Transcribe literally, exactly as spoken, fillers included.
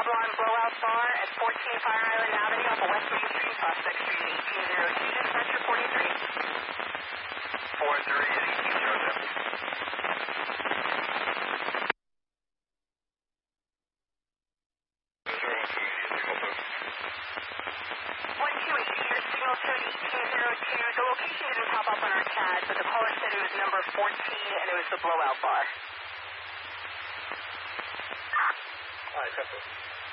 one blowout bar at fourteen Fire Island Avenue off of West Main Street, Prospect Street, eighteen oh two, dispatcher forty-three. four three at eighteen oh two. one two eight, your signal showed eighteen oh two. The location didn't pop up on our C A D, but the caller said it was number fourteen and it was the blowout bar. Alright, that's it.